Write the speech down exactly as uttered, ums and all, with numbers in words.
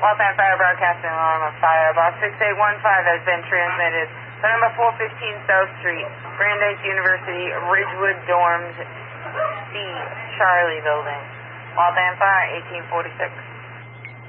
Waltham Fire Broadcasting alarm of fire. Box six eight one five has been transmitted. So number four fifteen South Street, Brandeis University, Ridgewood Dorms, C, Charlie Building. Waltham Fire, eighteen forty-six.